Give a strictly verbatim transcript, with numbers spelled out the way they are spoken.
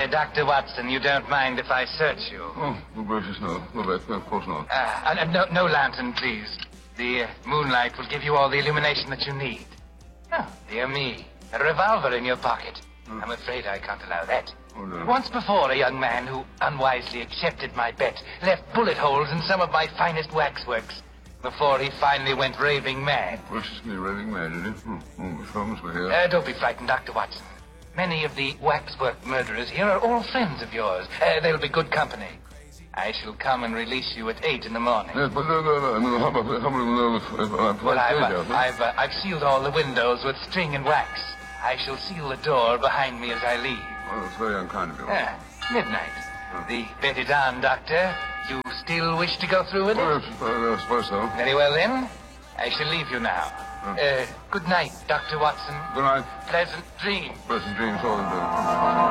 uh, Doctor Watson, you don't mind if I search you? Oh, no gracious, no. No, Beth, no, of course not. Uh, uh, no, no lantern, please. The uh, moonlight will give you all the illumination that you need. Oh, dear me. A revolver in your pocket. Hmm. I'm afraid I can't allow that. Oh, no. Once before, a young man who unwisely accepted my bet left bullet holes in some of my finest waxworks before he finally went raving mad. Gracious me, raving mad, did he? Hmm. Oh, the thumbs were here. Uh, don't be frightened, Doctor Watson. Many of the waxwork murderers here are all friends of yours. Uh, they'll be good company. I shall come and release you at eight in the morning. Yes, but no, no, no. I mean, how about, how about no, if, if I'm Well, I've, out, uh, huh? I've, uh, I've sealed all the windows with string and wax. I shall seal the door behind me as I leave. Well, it's very unkind of you. Ah, midnight. Oh. The bet is on, Doctor. You still wish to go through with Well, it? yes, I, I suppose so. Very well, then. I shall leave you now. Oh. Uh, good night, Doctor Watson. Good night. Pleasant dreams. Pleasant dreams, all in bed.